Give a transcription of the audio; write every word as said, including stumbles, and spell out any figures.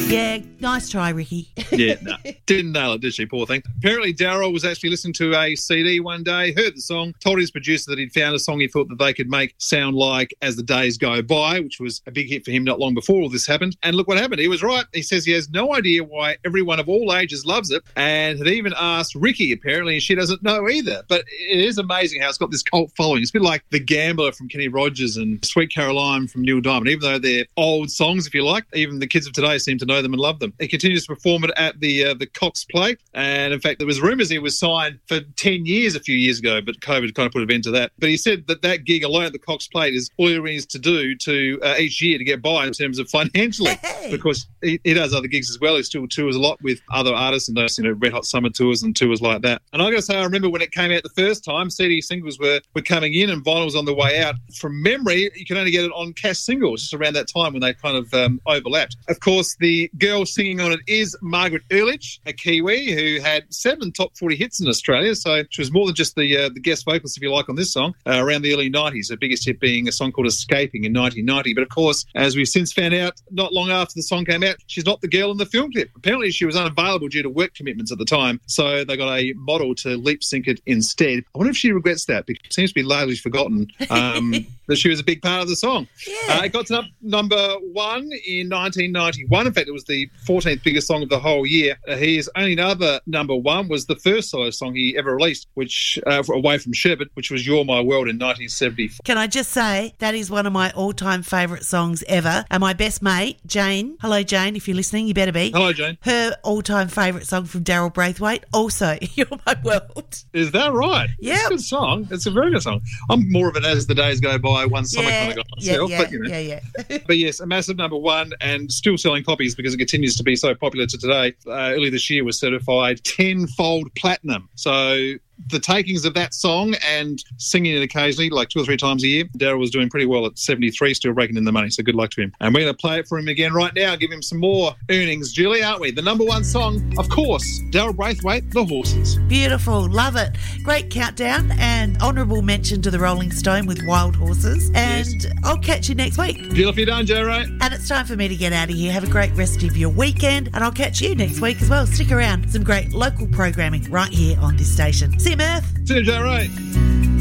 Yeah, nice try, Ricky. Yeah, no, didn't nail it, did she, poor thing? Apparently, Daryl was actually listening to a C D one day, heard the song, told his producer that he'd found a song he thought that they could make sound like As the Days Go By, which was a big hit for him not long before all this happened. And look what happened. He was right. He says he has no idea why everyone of all ages loves it, and had even asked Ricky, apparently, and she doesn't know either. But it is amazing how it's got this cult following. It's a bit like The Gambler from Kenny Rogers and Sweet Caroline from Neil Diamond. Even though they're old songs, if you like, even the kids of today seem to know them and love them. He continues to perform it at the uh, the Cox Play, and in fact there was rumours he was signed for ten years a few years ago, but COVID kind of put an end to that. But he said that that gig alone at the Cox Play is all he needs to do to uh, each year to get by in terms of financially, hey. because he, he does other gigs as well. He still tours a lot with other artists and those, you know, Red Hot Summer tours and tours like that. And I got to say, I remember when it came out the first time, C D singles were, were coming in and vinyl was on the way out. From memory, you can only get it on cash singles just around that time when they kind of um, overlapped. Of course, the girl singing on it is Margaret Ehrlich, a Kiwi who had seven top forty hits in Australia, so she was more than just the uh, the guest vocalist, if you like, on this song, uh, around the early nineties, her biggest hit being a song called Escaping in nineteen ninety. But of course, as we've since found out, not long after the song came out, she's not the girl in the film clip. Apparently she was unavailable due to work commitments at the time, so they got a model to lip sync it instead. I wonder if she regrets that, because it seems to be largely forgotten um, that she was a big part of the song. Yeah. Uh, it got to num- number one in nineteen ninety-one. In fact, it was the fourteenth biggest song of the whole year. Uh, his only other number one was the first solo song he ever released, which uh, away from Sherbet, which was You're My World in nineteen seventy-four. Can I just say, that is one of my all-time favourite songs ever. And my best mate, Jane, hello Jane, if you're listening, you better be. Hello Jane. Her all-time favourite song from Daryl Braithwaite, also You're My World. Is that right? Yeah. It's a good song. It's a very good song. I'm more of an As the Days Go By, one summer yeah, kind of guy myself. Yeah, yeah, but, you know. yeah, yeah. But yes, a massive number one and still selling copies because it continues to be so popular to today. Uh, earlier this year was certified tenfold platinum. So the takings of that song and singing it occasionally, like two or three times a year, Daryl was doing pretty well at seventy-three, still raking in the money, so good luck to him. And we're going to play it for him again right now, give him some more earnings, Julie, aren't we? The number one song, of course, Daryl Braithwaite, The Horses. Beautiful, love it. Great countdown and honourable mention to the Rolling Stone with Wild Horses. And yes. I'll catch you next week. Beautifully done, Joe Ray. And it's time for me to get out of here. Have a great rest of your weekend, and I'll catch you next week as well. Stick around. Some great local programming right here on this station. See you, Murph. See you, Joe Ray.